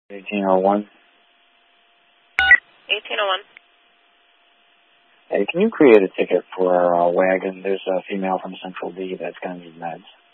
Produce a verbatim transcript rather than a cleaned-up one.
eighteen oh one. eighteen oh one. Hey, can you create a ticket for our uh, wagon? There's a female from Central D that's going to need meds.